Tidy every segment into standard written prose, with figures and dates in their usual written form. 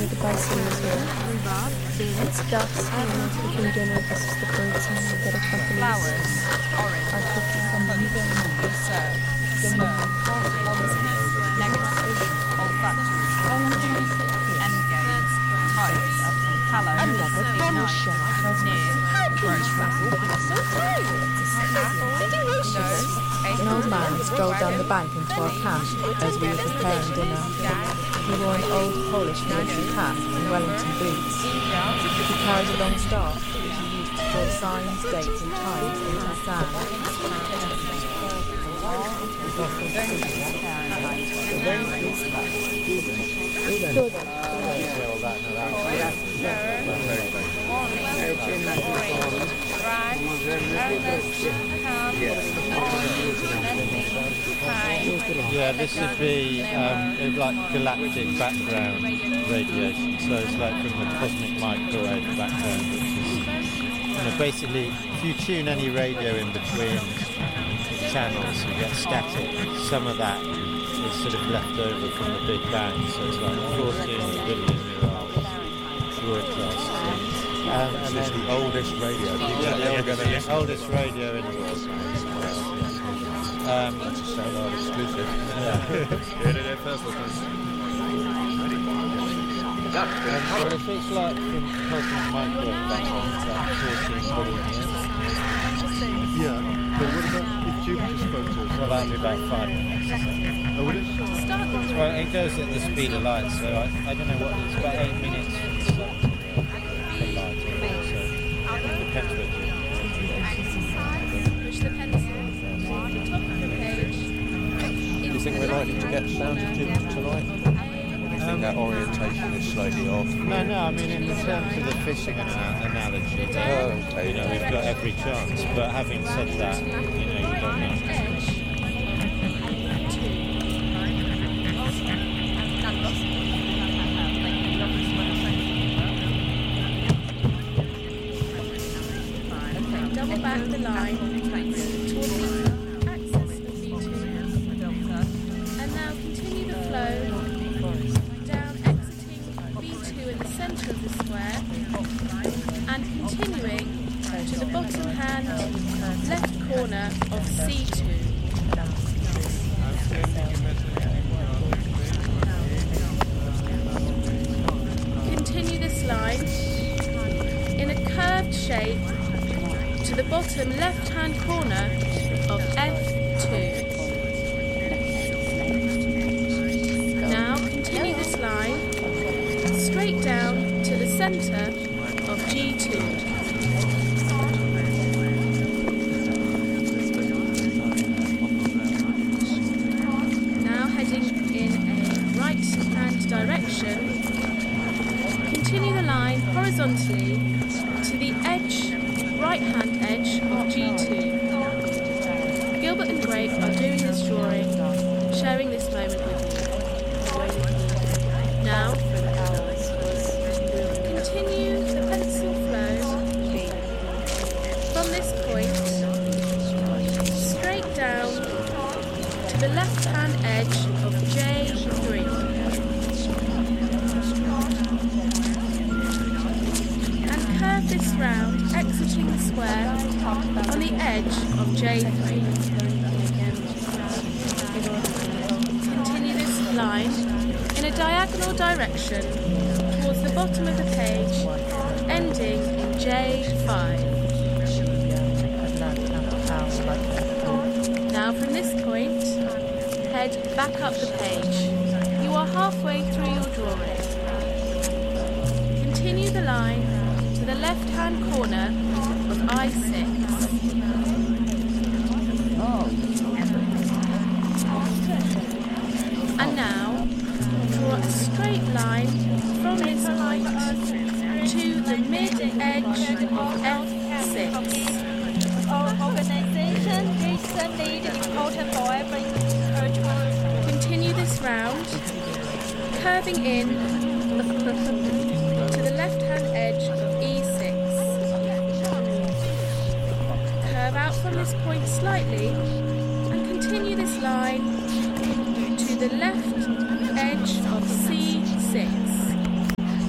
the bison as well. It's dusk, and we can do this is the birds and that accompanies our cooking from the negative, olfactory, endgate, types, hello, another bonus shell. An old man strolled down the bank into our camp as we were preparing dinner. He wore an old Polish military cap and Wellington boots. He carried a long staff, which he used to draw signs, dates and times into the sand. Yeah, this would be like galactic background radiation. So it's like from the cosmic microwave background, which is basically if you tune any radio in between channels, you get static. Some of that is sort of left over from the Big Bang. So it's like 14 billion year old broadcast. And it's the oldest radio. The oldest radio in the world. That's a sound exclusive. So if it's like from cosmic microwave background, it's like 14 billion years. Yeah, but what about if Jupiter's photos? Well, that'd be about 5 minutes. Oh, would it? Well, it goes at the speed of light, so I don't know what, it's about 8 minutes for the sun to light, so it depends where Push the pencil to the top of the page. Do you think we're likely to get sounds of Jupiter tonight? Or do you think that orientation is slightly off? No, I mean in terms of the fishing analogy, we've got every chance, but having said that, you don't know. Double back the line towards the axis of V2, and now continue the flow down, exiting V2 in the centre of the square, and continuing to the bottom hand left corner of C2. Continue this line in a curved shape to the bottom left-hand corner of F2. Now continue this line straight down to the centre of G2. Now heading in a right-hand direction, continue the line horizontally to the right-hand edge of G2. Gilbert and Grape are doing this drawing, sharing this moment with you. Now, continue the pencil flow from this point straight down to the left-hand edge of J3. And curve this round, exiting the square on the edge of J3. Continue this line in a diagonal direction towards the bottom of the page, ending in J5. Now from this point, head back up the page. You are halfway through your drawing. Continue the line to the left-hand corner of I6. And now, draw a straight line from this point to the mid-edge of F6. Our organization recently important for every Continue this round, curving in to the left-hand edge of E6. Curve out from this point slightly and continue this line to the left edge of C6.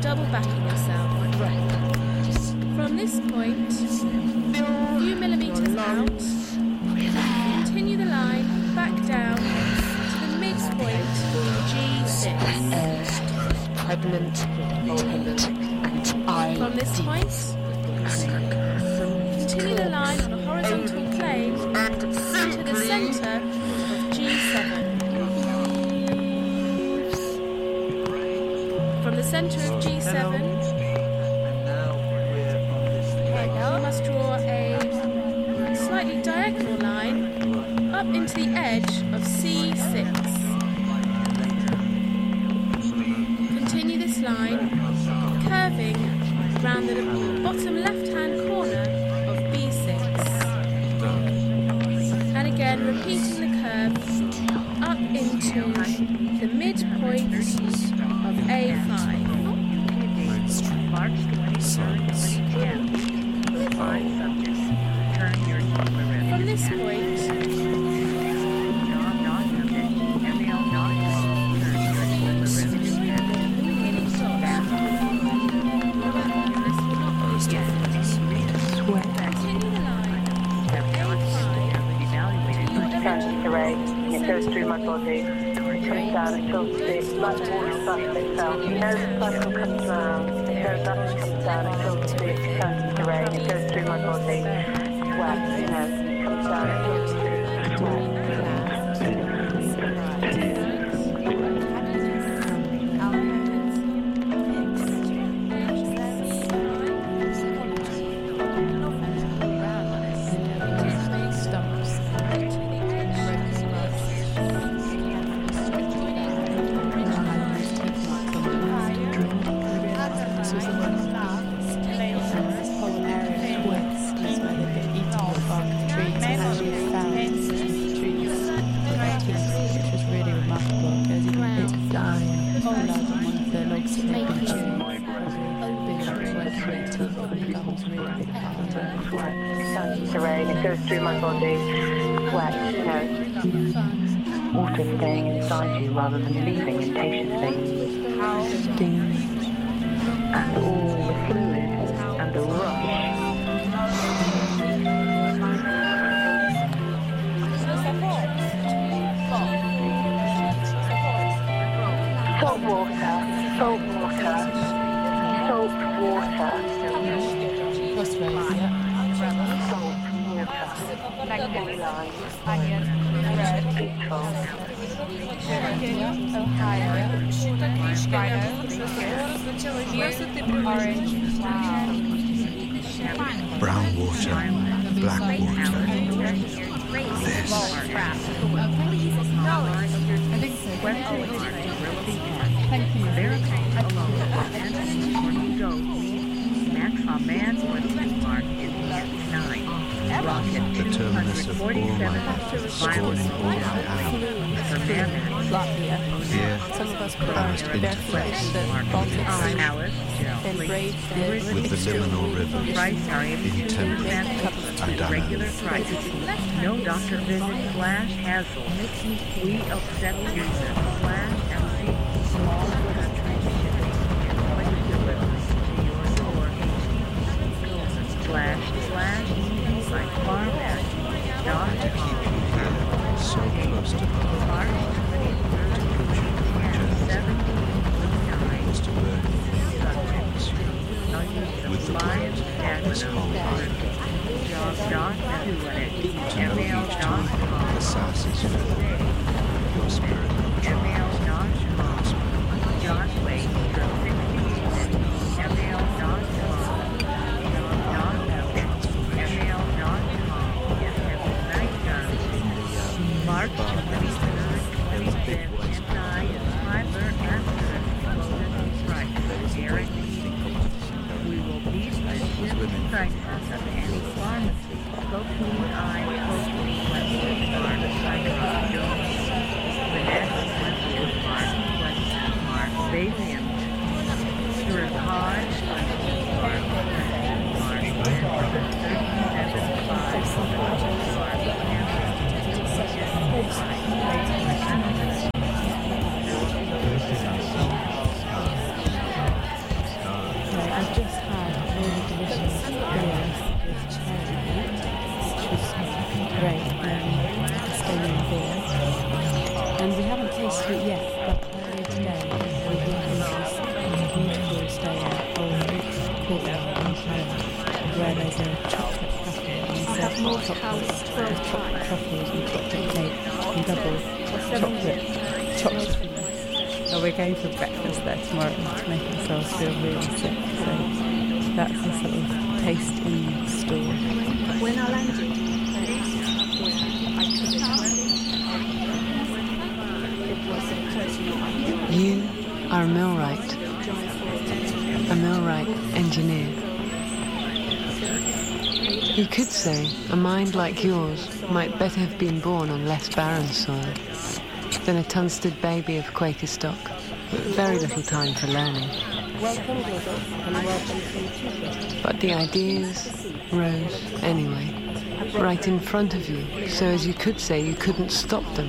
double backing yourself. From this point, a few millimetres out, continue the line back down to the midpoint G6. Prevalent, From this point, continue the line on a horizontal plane to the centre of G7. From the centre of G7, you must draw a slightly diagonal line up into the edge of C6. Continue this line, curving round the bottom left-hand corner of B6. And again, repeating the curve up into the midpoint of A5. From this point, it goes through my body, comes down and fills it like the water cycle itself. You know the cycle comes round, it goes up and comes down and fills it, turns into rain, it goes through my body, sweat, you know, it comes down and fills it, sweat. Terrain, it goes through my body, sweat, you know, water staying inside you rather than leaving intaciously, steam, and all the fluid and the rush. Salt water, salt water, salt water. Magnolia line, onion, red, petrol, Ohio, orange, brown water, black water. This. The terminus of all my life, scorning all I am. Here, I must interface with the liminal rivers, intemperate and unknown. No doctor visit /Hazel. We obstetric users /LC. Small country shipping invoice delivered to your door. //easy by farmac.com. So close to home. March 23rd, 1789. Was to burn with the blood his whole life. To know each time the sass is filled, your spirit will trust. March 23rd, taste of it yet, but earlier today we were interested in a beautiful stay at Old Courtyard in Canada, where there's a chocolate cafe and serves chocolates with chocolate truffles and chocolate cake and double chocolate. So we're going for breakfast there tomorrow to make ourselves feel really sick. So that's a sort of taste in store. When I landed, You are a millwright engineer. You could say a mind like yours might better have been born on less barren soil than a Tunstead baby of Quaker stock, with very little time for learning. But the ideas rose anyway, right in front of you, so as you could say you couldn't stop them.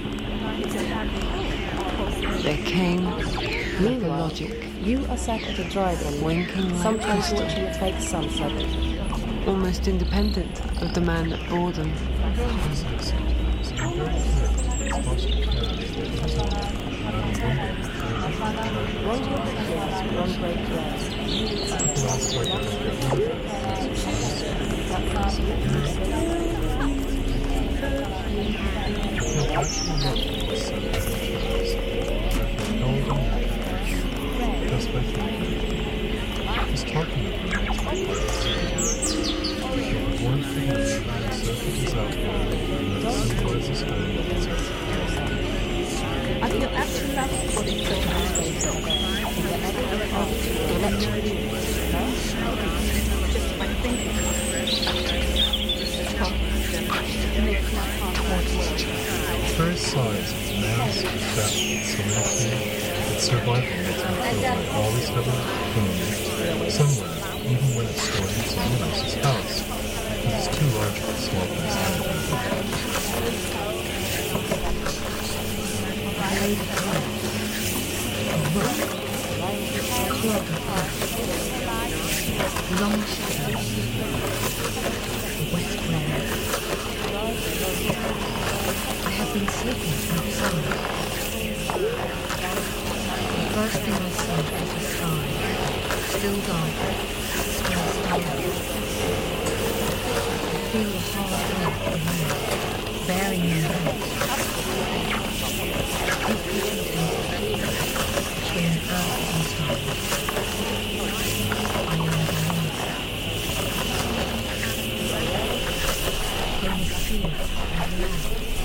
They came like a logic, You are sat at a drive-in, winking like sometimes crystal, watching a fake sunset. almost independent of the man that bore them. I feel actually love what it's doing just by thinking First signs of man's death, solidity, its survival makes me feel like always having home somewhere, even when it's stored in someone else's house, because it's too large for a small place. Long shadows, wet ground. I have been sleeping outside. The first thing I saw was the sky, still dark, still starry. I feel the hard earth below, bearing me down. Keep pushing temple between earth and stars. I am beneath. In the fear and love.